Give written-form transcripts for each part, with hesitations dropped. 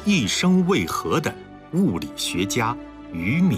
一生为何的物理学家于敏。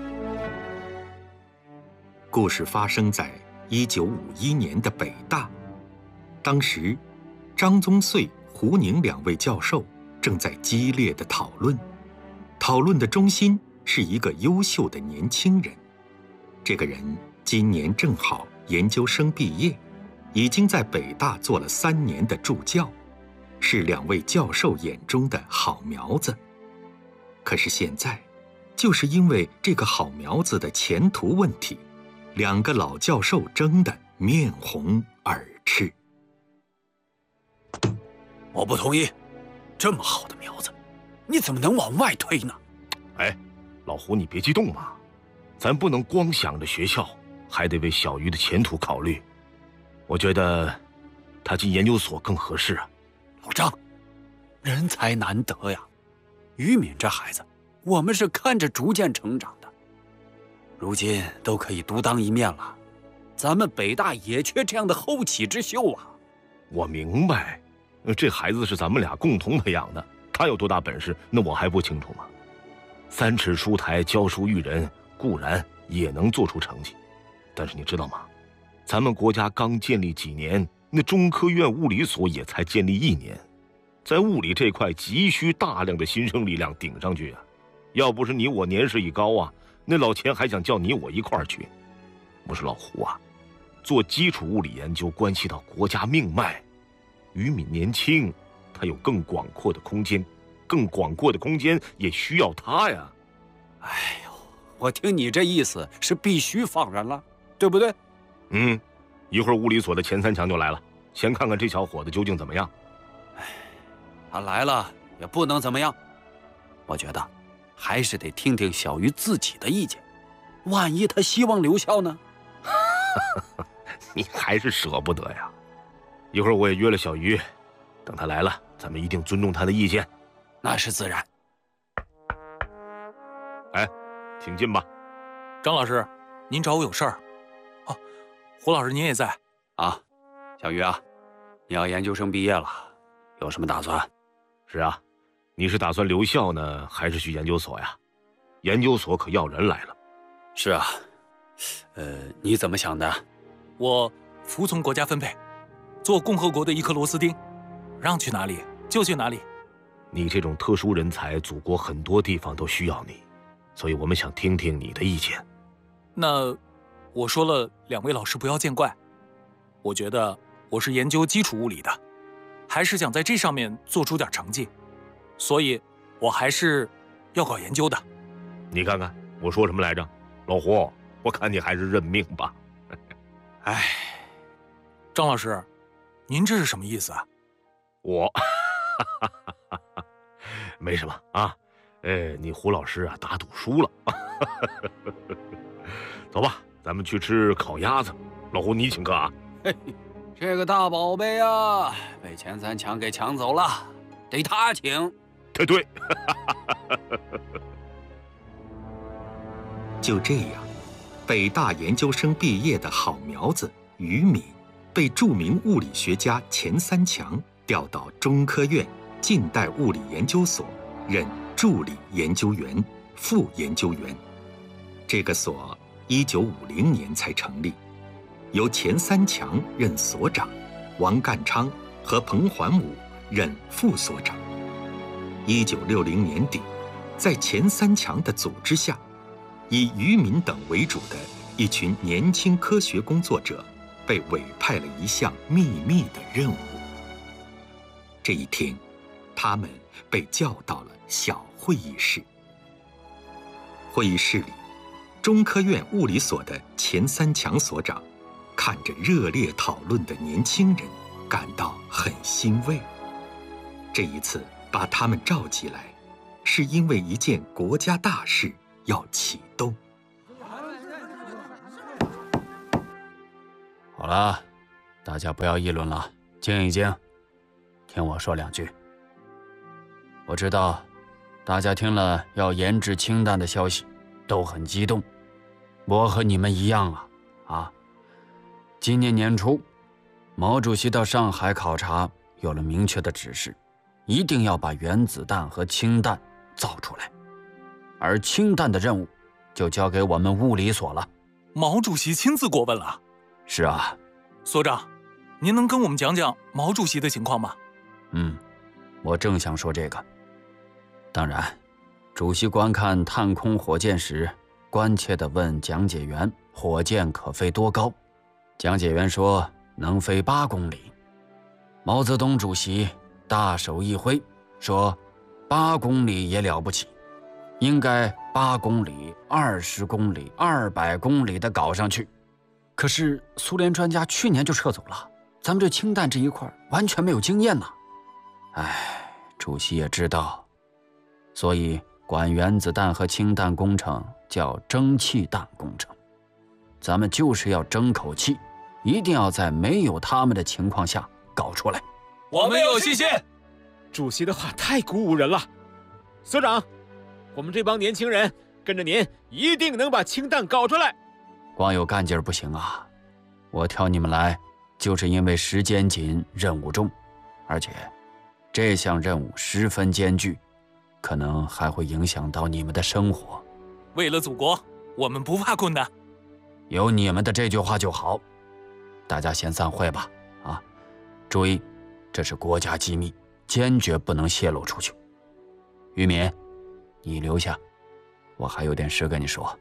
故事发生在1951年的北大，当时张宗燧、胡宁两位教授正在激烈的讨论的中心是一个优秀的年轻人。这个人今年正好研究生毕业，已经在北大做了3年的助教，是两位教授眼中的好苗子。可是现在，就是因为这个好苗子的前途问题，两个老教授争得面红耳赤。 我不同意，这么好的苗子，你怎么能往外推呢？ 哎，老胡，你别激动嘛，咱不能光想着学校，还得为小鱼的前途考虑。我觉得他进研究所更合适啊。 老张，人才难得呀，于敏这孩子，我们是看着逐渐成长的，如今都可以独当一面了，咱们北大也缺这样的后起之秀啊。 我明白，这孩子是咱们俩共同培养的，他有多大本事，那我还不清楚吗？3尺书台教书育人，固然也能做出成绩，但是你知道吗？咱们国家刚建立几年，那中科院物理所也才建立1年，在物理这块急需大量的新生力量顶上去啊！要不是你我年事已高啊，那老钱还想叫你我一块儿去。我说老胡啊，做基础物理研究关系到国家命脉，于敏年轻，他有更广阔的空间，更广阔的空间也需要他呀。 哎呦，我听你这意思是必须放人了，对不对？ 一会儿物理所的前3强就来了，先看看这小伙子究竟怎么样。 他来了也不能怎么样，我觉得还是得听听小鱼自己的意见，万一他希望留校呢？ 你还是舍不得呀。一会儿我也约了小鱼，等他来了，咱们一定尊重他的意见。 那是自然。 哎，请进吧。 张老师，您找我有事儿？哦，胡老师您也在啊？小鱼啊，你要研究生毕业了，有什么打算？ 是啊，你是打算留校呢，还是去研究所呀？研究所可要人来了。 是啊，你怎么想的？ 我服从国家分配，做共和国的一颗螺丝钉，让去哪里就去哪里。 你这种特殊人才，祖国很多地方都需要你，所以我们想听听你的意见。 那我说了，2位老师不要见怪。我觉得我是研究基础物理的，还是想在这上面做出点成绩，所以我还是要搞研究的。 你看看我说什么来着？老胡，我看你还是认命吧。 哎， 张老师，您这是什么意思啊？ 我没什么啊，你胡老师啊打赌输了。走吧，咱们去吃烤鸭子。老胡，你请客啊。 嘿，这个大宝贝啊，被前3强给抢走了，得他请。 对。 就这样，北大研究生毕业的好苗子于敏，被著名物理学家前3强调到中科院近代物理研究所任助理研究员、副研究员。这个所1950年才成立，由前3强任所长，王淦昌和彭桓武任副所长。1960年底，在前3强的组织下，以于敏等为主的一群年轻科学工作者被委派了一项秘密的任务。这一天，他们被叫到了小会议室。会议室里，中科院物理所的前3强所长看着热烈讨论的年轻人，感到很欣慰。这一次把他们召集来，是因为一件国家大事要启动。 好了，大家不要议论了，静一静，听我说2句。我知道大家听了要研制氢弹的消息都很激动，我和你们一样啊。今年年初，毛主席到上海考察，有了明确的指示， 一定要把原子弹和氢弹造出来，而氢弹的任务就交给我们物理所了。 毛主席亲自过问了？ 是啊。 所长，您能跟我们讲讲毛主席的情况吗？ 我正想说这个。当然，主席观看探空火箭时，关切地问讲解员火箭可飞多高。讲解员说能飞8公里。毛泽东主席大手一挥，说8公里也了不起，应该8公里、20公里、200公里的搞上去。可是苏联专家去年就撤走了，咱们对氢弹这一块完全没有经验呢。主席也知道，所以管原子弹和氢弹工程叫蒸汽弹工程。咱们就是要争口气，一定要在没有他们的情况下搞出来。 我们有信心。 主席的话太鼓舞人了。所长，我们这帮年轻人跟着您，一定能把氢弹搞出来。 光有干劲儿不行啊！我挑你们来，就是因为时间紧，任务重，而且这项任务十分艰巨，可能还会影响到你们的生活。 为了祖国，我们不怕困难。 有你们的这句话就好。大家先散会吧。注意，这是国家机密，坚决不能泄露出去。于敏，你留下，我还有点事跟你说。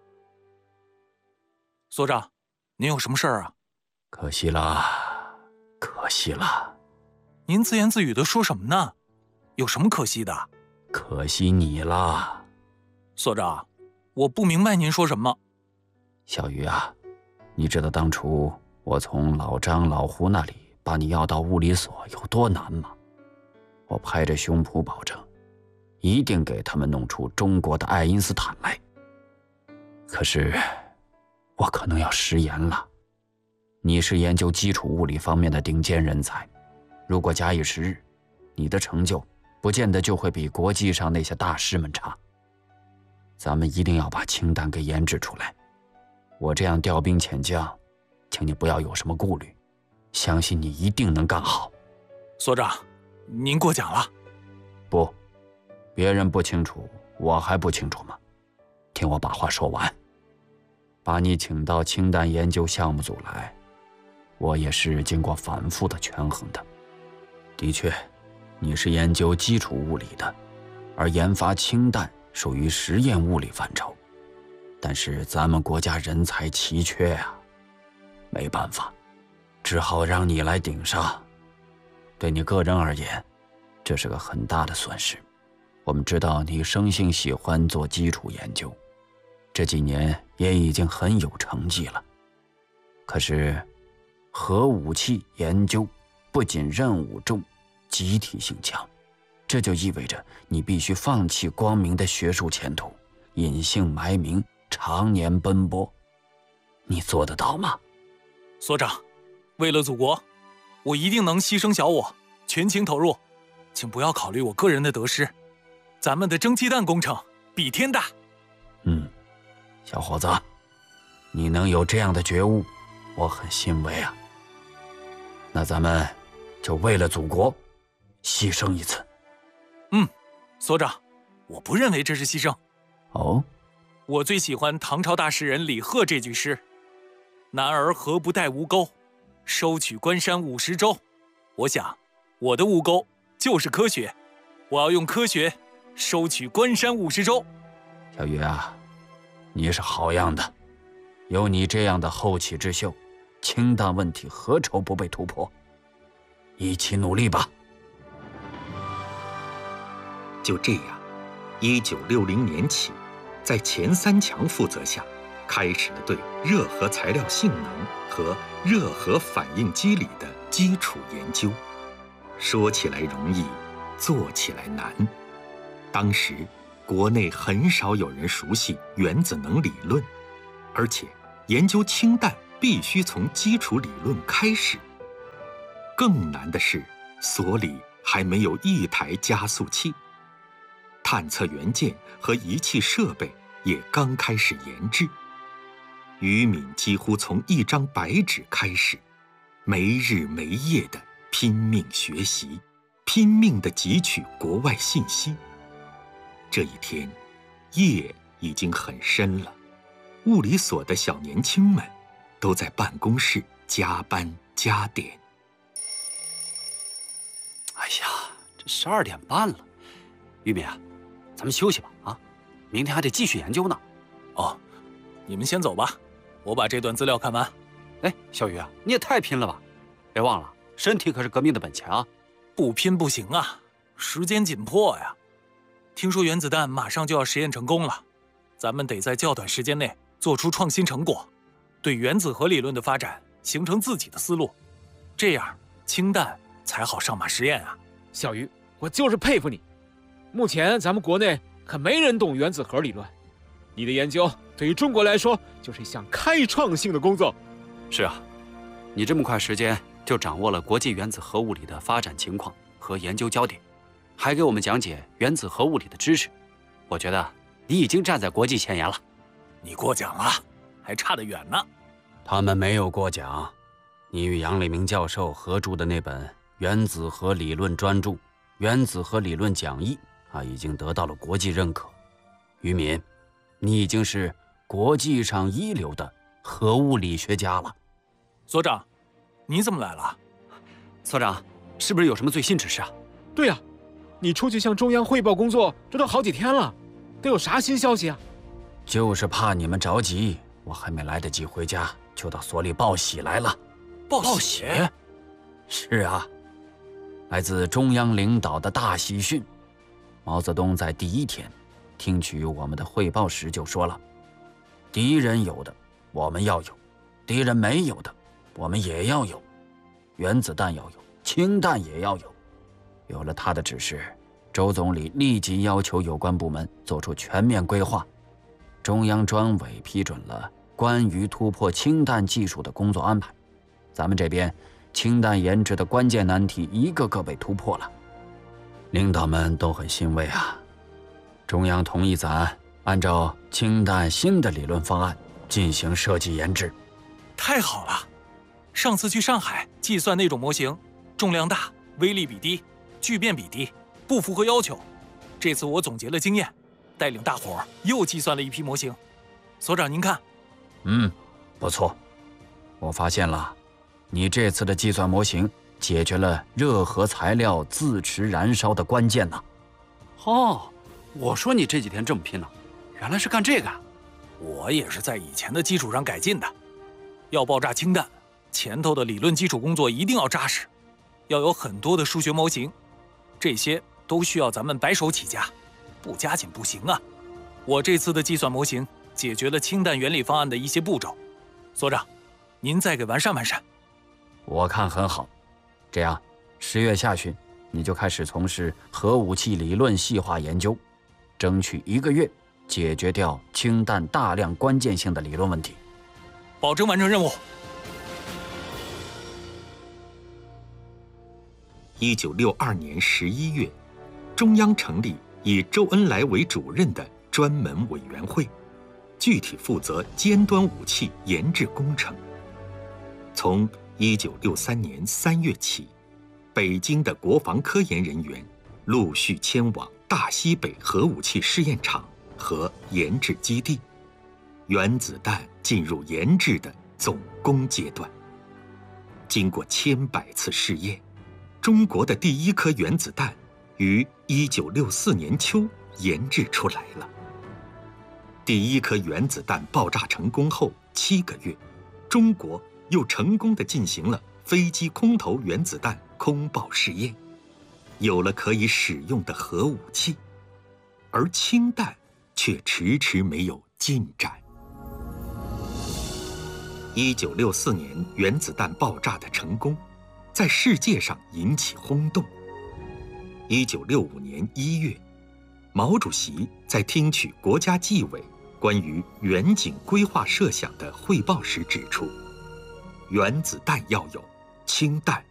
所长，您有什么事儿啊？ 可惜了，可惜了。 您自言自语的说什么呢？有什么可惜的？ 可惜你了。 所长，我不明白您说什么。 小鱼啊，你知道当初我从老张、老胡那里把你要到物理所有多难吗？我拍着胸脯保证，一定给他们弄出中国的爱因斯坦来。可是我可能要食言了。你是研究基础物理方面的顶尖人才，如果假以时日，你的成就不见得就会比国际上那些大师们差。咱们一定要把氢弹给研制出来。我这样调兵遣将，请你不要有什么顾虑，相信你一定能干好。 所长，您过奖了。 不，别人不清楚，我还不清楚吗？听我把话说完。把你请到氢弹研究项目组来，我也是经过反复的权衡的。的确，你是研究基础物理的，而研发氢弹属于实验物理范畴。但是咱们国家人才奇缺啊，没办法，只好让你来顶上。对你个人而言，这是个很大的损失。我们知道你生性喜欢做基础研究，这几年也已经很有成绩了。可是核武器研究不仅任务重，集体性强，这就意味着你必须放弃光明的学术前途，隐姓埋名，常年奔波。你做得到吗？ 所长，为了祖国，我一定能牺牲小我，全情投入。请不要考虑我个人的得失，咱们的蒸汽弹工程比天大。 小伙子，你能有这样的觉悟，我很欣慰啊。那咱们就为了祖国牺牲一次。 所长，我不认为这是牺牲。 哦， 我最喜欢唐朝大诗人李贺这句诗：男儿何不带吴钩，收取关山50州。我想，我的吴钩就是科学，我要用科学收取关山50州。 小鱼啊，你是好样的，有你这样的后起之秀，氢弹问题何愁不被突破？一起努力吧。 就这样，1960年起，在钱三强负责下，开始了对热核材料性能和热核反应机理的基础研究。说起来容易，做起来难。当时国内很少有人熟悉原子能理论，而且研究氢弹必须从基础理论开始。更难的是，所里还没有一台加速器，探测元件和仪器设备也刚开始研制。于敏几乎从一张白纸开始，没日没夜地拼命学习， 拼命地汲取国外信息。这一天，夜已经很深了，物理所的小年轻们都在办公室加班加点。 哎呀，这12点半了，玉敏啊，咱们休息吧啊，明天还得继续研究呢。 哦，你们先走吧，我把这段资料看完。 哎，小鱼啊，你也太拼了吧！别忘了，身体可是革命的本钱啊！ 不拼不行啊，时间紧迫呀。听说原子弹马上就要实验成功了，咱们得在较短时间内做出创新成果，对原子核理论的发展形成自己的思路，这样氢弹才好上马实验啊。 小鱼，我就是佩服你。目前咱们国内可没人懂原子核理论，你的研究对于中国来说就是一项开创性的工作。 是啊，你这么快时间就掌握了国际原子核物理的发展情况和研究焦点，还给我们讲解原子核物理的知识，我觉得你已经站在国际前沿了。 你过奖了，还差得远呢。 他们没有过奖，你与杨立明教授合著的那本《原子核理论专著》《原子核理论讲义》已经得到了国际认可。于敏，你已经是国际上一流的核物理学家了。 所长，你怎么来了？ 所长，是不是有什么最新指示啊？ 对呀，你出去向中央汇报工作，这都好几天了，得有啥新消息啊？ 就是怕你们着急，我还没来得及回家，就到所里报喜来了。 报喜？ 是啊，来自中央领导的大喜讯。毛泽东在第一天听取我们的汇报时就说了，敌人有的我们要有，敌人没有的我们也要有，原子弹要有，氢弹也要有。有了他的指示，周总理立即要求有关部门做出全面规划，中央专委批准了关于突破氢弹技术的工作安排。咱们这边氢弹研制的关键难题一个个被突破了，领导们都很欣慰啊。中央同意咱按照氢弹新的理论方案进行设计研制。 太好了！上次去上海计算那种模型，重量大，威力比低，聚变比低，不符合要求。这次我总结了经验，带领大伙又计算了一批模型。所长您看。 不错，我发现了，你这次的计算模型解决了热核材料自持燃烧的关键呢。 哦，我说你这几天这么拼呢，原来是干这个啊！ 我也是在以前的基础上改进的。要爆炸氢弹，前头的理论基础工作一定要扎实，要有很多的数学模型，这些都需要咱们白手起家，不加紧不行啊。我这次的计算模型解决了氢弹原理方案的一些步骤，所长，您再给完善完善。 我看很好，这样10月下旬你就开始从事核武器理论细化研究，争取1个月解决掉氢弹大量关键性的理论问题。 保证完成任务。 1962年11月，中央成立以周恩来为主任的专门委员会，具体负责尖端武器研制工程。从1963年3月起，北京的国防科研人员陆续迁往大西北核武器试验场和研制基地，原子弹进入研制的总攻阶段。经过千百次试验，中国的第一颗原子弹于1964年秋研制出来了。第一颗原子弹爆炸成功后7个月，中国又成功地进行了飞机空投原子弹空爆试验，有了可以使用的核武器，而氢弹却迟迟没有进展。1964年原子弹爆炸的成功，在世界上引起轰动。1965年1月，毛主席在听取国家纪委关于远景规划设想的汇报时指出，原子弹要有，氢弹